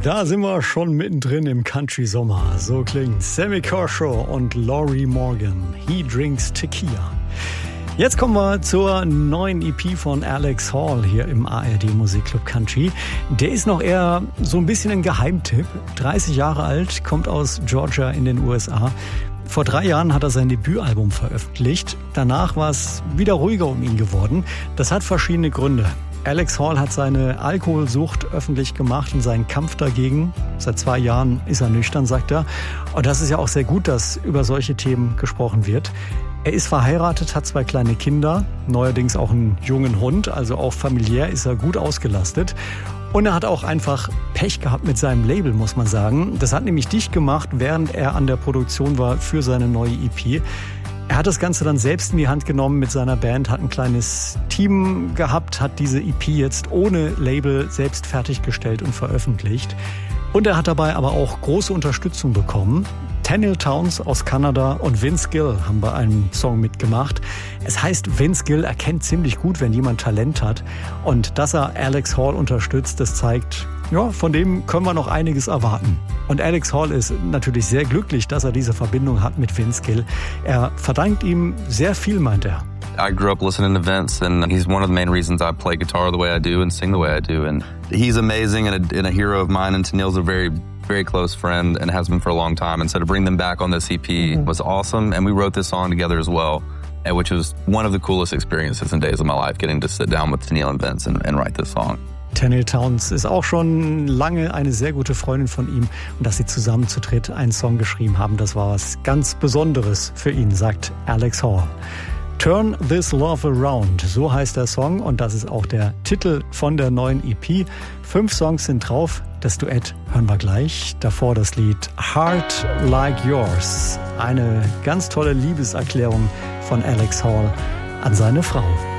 Da sind wir schon mittendrin im Country-Sommer. So klingt Sammy Kershaw und Lori Morgan. He Drinks Tequila. Jetzt kommen wir zur neuen EP von Alex Hall hier im ARD Musikclub Country. Der ist noch eher so ein bisschen ein Geheimtipp. 30 Jahre alt, kommt aus Georgia in den USA. Vor 3 Jahren hat er sein Debütalbum veröffentlicht. Danach war es wieder ruhiger um ihn geworden. Das hat verschiedene Gründe. Alex Hall hat seine Alkoholsucht öffentlich gemacht und seinen Kampf dagegen. Seit 2 Jahren ist er nüchtern, sagt er. Und das ist ja auch sehr gut, dass über solche Themen gesprochen wird. Er ist verheiratet, hat 2 kleine Kinder, neuerdings auch einen jungen Hund. Also auch familiär ist er gut ausgelastet. Und er hat auch einfach Pech gehabt mit seinem Label, muss man sagen. Das hat nämlich dicht gemacht, während er an der Produktion war für seine neue EP. Er hat das Ganze dann selbst in die Hand genommen mit seiner Band, hat ein kleines Team gehabt, hat diese EP jetzt ohne Label selbst fertiggestellt und veröffentlicht. Und er hat dabei aber auch große Unterstützung bekommen. Tenille Townes aus Kanada und Vince Gill haben bei einem Song mitgemacht. Es heißt, Vince Gill erkennt ziemlich gut, wenn jemand Talent hat. Und dass er Alex Hall unterstützt, das zeigt, ja, von dem können wir noch einiges erwarten. Und Alex Hall ist natürlich sehr glücklich, dass er diese Verbindung hat mit Vince Gill. Er verdankt ihm sehr viel, meint er. I grew up listening to Vince, and he's one of the main reasons I play guitar the way I do and sing the way I do. And he's amazing and a hero of mine, and Tenille's a very, very close friend and has been for a long time. And so to bring them back on this EP was awesome. And we wrote this song together as well, which was one of the coolest experiences and days of my life, getting to sit down with Tenille and Vince and write this song. Tenille Townes ist auch schon lange eine sehr gute Freundin von ihm. Und dass sie zusammen zu dritt einen Song geschrieben haben, das war was ganz Besonderes für ihn, sagt Alex Hall. Turn This Love Around, so heißt der Song und das ist auch der Titel von der neuen EP. 5 Songs sind drauf, das Duett hören wir gleich. Davor das Lied Heart Like Yours, eine ganz tolle Liebeserklärung von Alex Hall an seine Frau.